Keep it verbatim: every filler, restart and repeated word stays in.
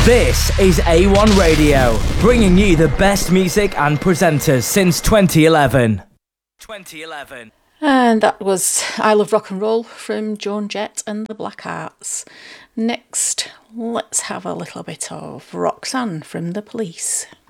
This is A one Radio, bringing you the best music and presenters since twenty eleven. twenty eleven. And that was I Love Rock and Roll from Joan Jett and the Blackhearts. Next, let's have a little bit of Roxanne from The Police.